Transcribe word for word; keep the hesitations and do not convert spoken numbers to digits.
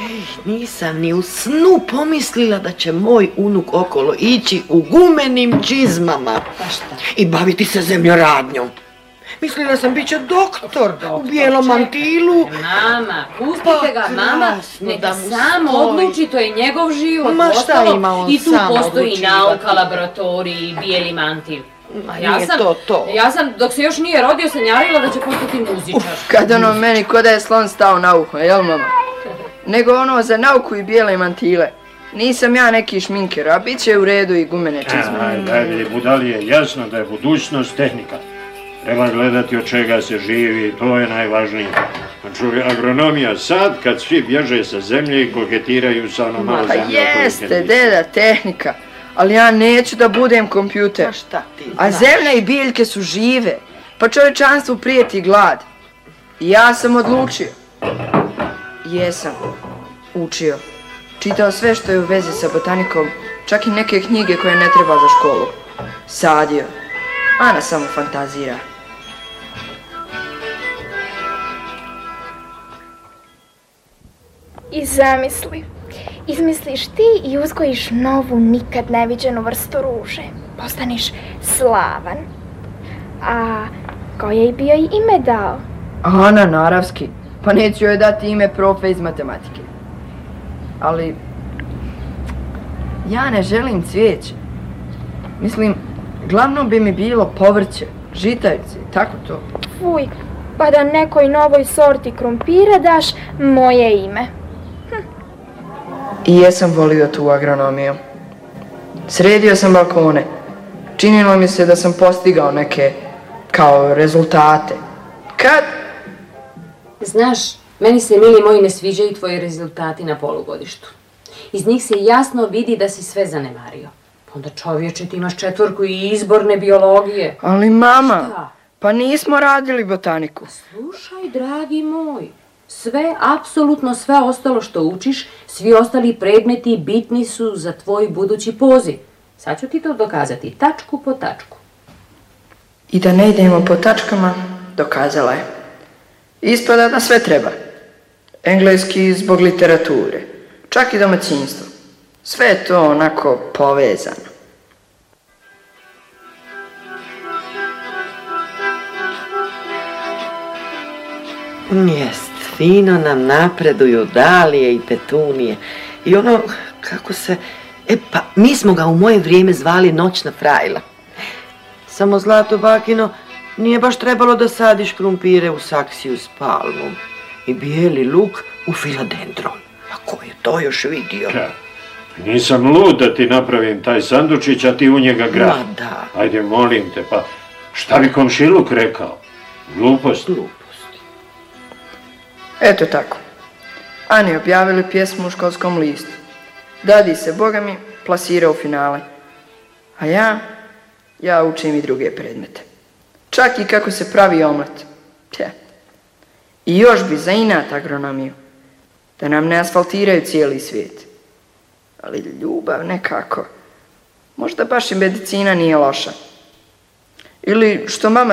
Ej, nisam ni u snu pomislila da će moj unuk okolo ići u gumenim čizmama. Pa šta? I baviti se zemljoradnjom. Mislila sam bit će doktor, doktor u bijelom mantilu. Mama, pustite ga, mama, neka da sam odluči, to je njegov život. Ma šta ima on i tu sam postoji odlučivati. nauka, laboratorij i bijeli mantil. Ma Ja nije sam, to to. ja sam, dok se još nije rodio, sanjarila da će postati muzičar. Kad ono meni ko da je slon stao na uho, jel mama? Nego ono za nauku i bijele mantile. Nisam ja neki šminker, a bit će u redu i gumene čizme. Ajde, ajde, budali je jasno da je budućnost tehnika. Treba gledati od čega se živi, to je najvažnije. Znači, agronomija sad, kad svi bježe sa zemlje i koketiraju sa ono malo Pa zemlje. jeste, deda, tehnika. Ali ja neću da budem kompjuter. Pa šta ti A znaš? zemlja i biljke su žive. Pa čovječanstvu prijeti glad. I ja sam odlučio. Jesam. Učio. Čitao sve što je u vezi sa botanikom. Čak i neke knjige koje ne treba za školu. Sadio. Ana samo fantazira. I zamisli, izmisliš ti i uzgojiš novu, nikad neviđenu vrstu ruže. Postaniš slavan. A koje je bio i ime dao? Ana Naravski. Pa neću joj dati ime profe iz matematike. Ali ja ne želim cvijeće. Mislim, glavno bi mi bilo povrće, žitarice, tako to. Fuj, pa da nekoj novoj sorti krumpira daš moje ime. I jesam volio tu agronomiju. Sredio sam balkone. Činilo mi se da sam postigao neke, kao rezultate. Kad? Znaš, meni se, mili moji, ne sviđaju tvoji rezultati na polugodištu. Iz njih se jasno vidi da si sve zanemario. Onda čovječe, ti imaš četvorku i izborne biologije. Ali mama, Šta? pa nismo radili botaniku. Slušaj, dragi moj, sve, apsolutno sve ostalo što učiš, svi ostali predmeti bitni su za tvoj budući poziv. Sad ću ti to dokazati, tačku po tačku. I da ne idemo po tačkama, dokazala je. Ispada da sve treba. Engleski zbog literature, čak i domaćinstvo. Sve je to onako povezano. Jest, fino nam napreduju dalije i petunije. I ono, kako se... E pa, mi smo ga u moje vrijeme zvali noćna frajla. Samo zlato bakino, nije baš trebalo da sadiš krumpire u saksiju s palmom. I bijeli luk u filodendron. A ko je to još vidio? Ja, nisam lud da ti napravim taj sandučić, a ti u njega grad. Ma da. Ajde, molim te, pa šta bi komšiluk rekao? Glupost. Gluposti. Eto tako. Ani objavili pjesmu u školskom listu. Dadi se, Boga mi, plasirao u finale. A ja, ja učim i druge predmete. Čak i kako se pravi omlet. Tje. I još bi za inat agronomiju. Da nam ne asfaltiraju cijeli svijet. Ali ljubav nekako. Možda baš i medicina nije loša. Ili što mama